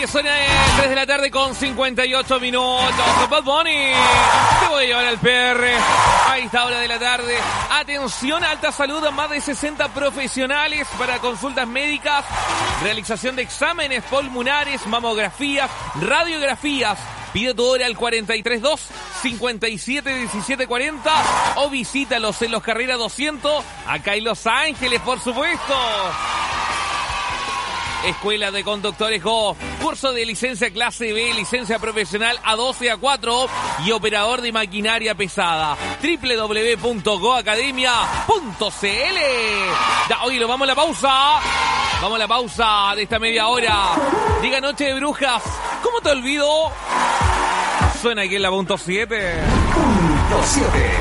que suena 3 de la tarde con 58 minutos. Bad Bunny, te voy a llevar al PR a esta hora de la tarde. Atención, Alta Salud, a más de 60 profesionales para consultas médicas, realización de exámenes pulmonares, mamografías, radiografías. Pide tu hora al 432-571740 o visítalos en Los Carreras 200, acá en Los Ángeles, por supuesto. Escuela de Conductores Go, curso de licencia clase B, licencia profesional A12 A4 y operador de maquinaria pesada. www.goacademia.cl. Ya, oye, lo vamos a la pausa. Vamos a la pausa de esta media hora. Diga Noche de Brujas. ¿Cómo te olvido? Suena aquí en la punto 7. Punto 7.